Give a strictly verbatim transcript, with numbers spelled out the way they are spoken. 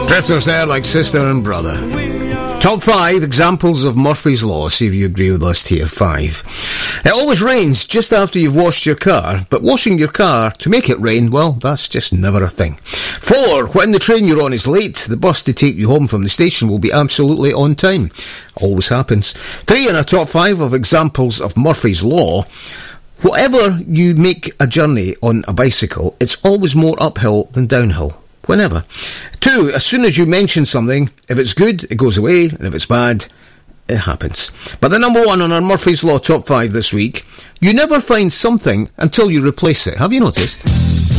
Drifters there like sister and brother. Top five examples of Murphy's Law. See if you agree with us here. Five. It always rains just after you've washed your car, but washing your car to make it rain, well, that's just never a thing. Four. When the train you're on is late, the bus to take you home from the station will be absolutely on time. Always happens. Three in our top five of examples of Murphy's Law. Whatever you make a journey on a bicycle, it's always more uphill than downhill. Whenever. Two, as soon as you mention something, if it's good, it goes away, and if it's bad, it happens. But the number one on our Murphy's Law top five this week, you never find something until you replace it. Have you noticed?